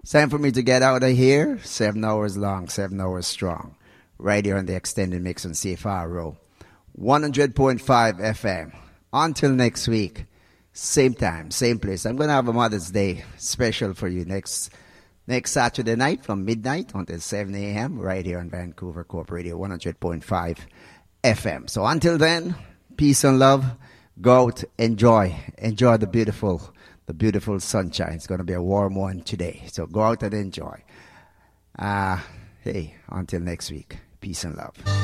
It's time for me to get out of here. 7 hours long, 7 hours strong. Right here on the extended mix on CFRO 100.5 FM. Until next week, same time, same place. I'm going to have a Mother's Day special for you next Saturday night from midnight until 7 a.m. right here on Vancouver Corp Radio 100.5 FM. So until then, peace and love. Go out, enjoy the beautiful sunshine. It's going to be a warm one today. So go out and enjoy. Hey, until next week, peace and love.